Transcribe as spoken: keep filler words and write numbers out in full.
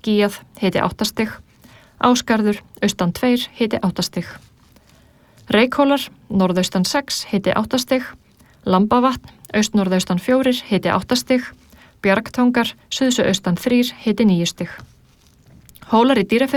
skýjað, hiti átta stig. Ásgarður, austan tveir, hiti átta stig. Reykhólar, norðaustan sex, hiti átta stig. Lambavatn, austnorðaustan fjórir, hiti átta stig. Bjargtangar, suðsuaustan þrír, hiti níu stig. Hólar í Dýrafirði